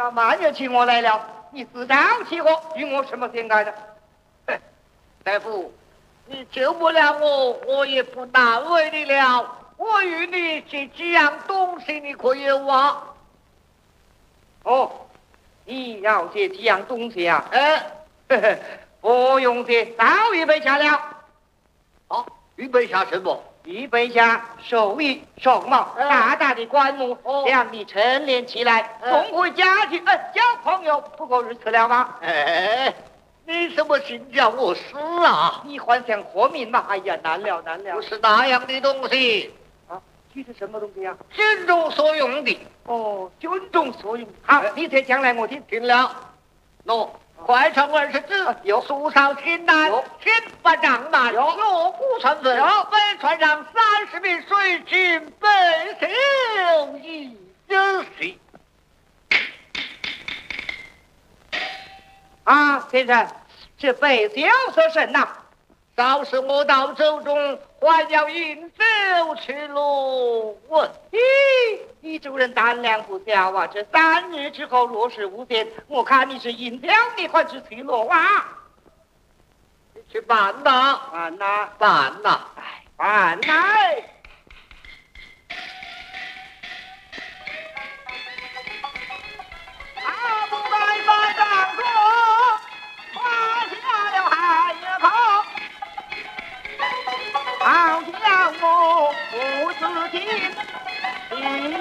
啊，慢就请我来了，你自招其祸，与我什么相干的？ 大夫，你救不了我，我也不难为你了。我与你这几样东西，你可有啊？ 哦，你要这几样东西啊？ 哎， 不用这，早预备下了。 好，预备下什么？ 预备下寿衣、寿帽、大大的棺木，让你陈列起来，送回家去。交朋友不过如此了吗？ 哎，你怎么心叫我死啊？ 你幻想活命吗？哎呀，难了难了。 不是那样的东西啊，这是什么东西呀？ 军中所用的。 哦，军中所用。好，你这讲来我听。 听了，喏。快传20字，有树上青丹，天发长满，锣鼓传粉，北船上30名水军背手一日啊，先生，是北萧所甚呐？ 倒是我到州中还要饮酒去喽。 咦，你主人胆量不小啊！这3日之后若是无变，我看你是饮酒你还是去罗啊？ 你去办呐， 办呐， 办呐， 哎，办呐！阿不拜拜当主，花下了海月口。好像我不自禁，